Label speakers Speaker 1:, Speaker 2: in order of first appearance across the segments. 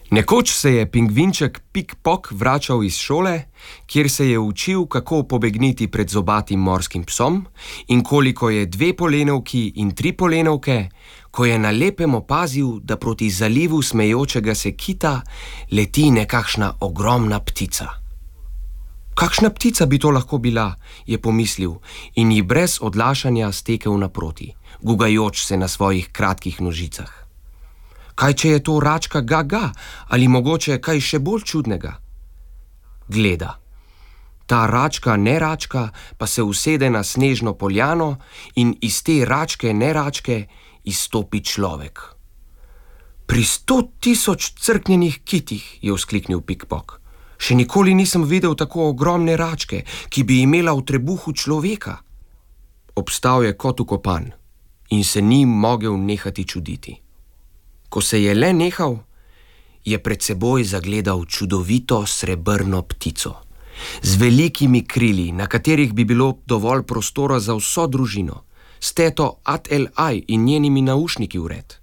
Speaker 1: Nekoč se je pingvinček Pik-Pok vračal iz šole, kjer se je učil, kako pobegniti pred zobatim morskim psom in koliko je 2 polenovki in 3 polenovke, ko je na lepem opazil, da proti zalivu smejočega se kita leti nekakšna ogromna ptica. Kakšna ptica bi to lahko bila, je pomislil in ji brez odlašanja stekel naproti, gugajoč se na svojih kratkih nožicah. Kaj, če je to račka Gaga ali mogoče kaj še bolj čudnega? Gleda. Ta račka neračka pa se usede na snežno poljano in iz te račke neračke izstopi človek. Pri 100.000 crknjenih kitih, je vzkliknil Pik-Pok. Še nikoli nisem videl tako ogromne račke, ki bi imela v trebuhu človeka. Obstal je kot vkopan in se ni mogel nehati čuditi. Ko se je le nehal, je pred seboj zagledal čudovito srebrno ptico z velikimi krili, na katerih bi bilo dovolj prostora za vso družino, s teto At-el-Aj in njenimi naušniki vred.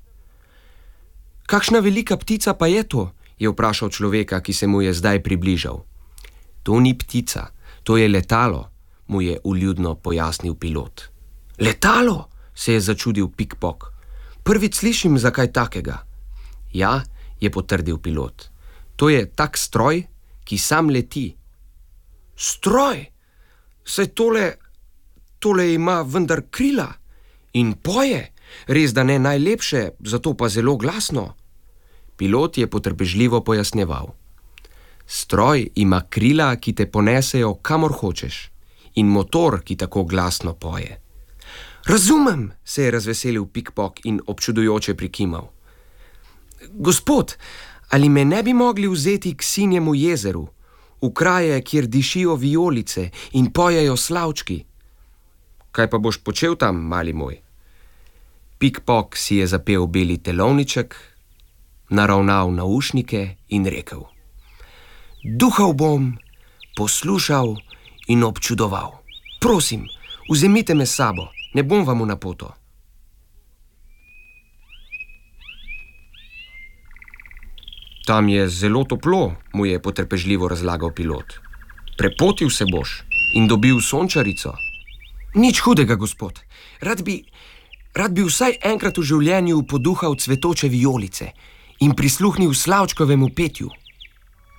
Speaker 1: Kakšna velika ptica pa je to? Je vprašal človeka, ki se mu je zdaj približal. To ni ptica, to je letalo, mu je vljudno pojasnil pilot. Letalo? Se je začudil Pik-Pok. Prvič slišim za kaj takega. Ja, je potrdil pilot. To je tak stroj, ki sam leti. Stroj? Saj tole ima vendar krila in poje, res da ne najlepše, zato pa zelo glasno. Pilot je potrpežljivo pojasnjeval. Stroj ima krila, ki te ponesejo kamor hočeš, in motor, ki tako glasno poje. Razumem, se je razveselil Pik-Pok in občudujoče prikimal. Gospod, ali me ne bi mogli vzeti k Sinjemu jezeru, v kraje, kjer dišijo vijolice in pojejo slavčki? Kaj pa boš počel tam, mali moj? Pik-Pok si je zapel beli telovniček, naravnal naušnike in rekel. Duhal bom, poslušal in občudoval. Prosim, vzemite me s sabo. Ne bom vam v napoto. Tam je zelo toplo, mu je potrpežljivo razlagal pilot. Prepotil se boš in dobil sončarico. Nič hudega, gospod. Rad bi vsaj enkrat v življenju poduhal cvetoče vijolice in prisluhnil slavčkovemu petju.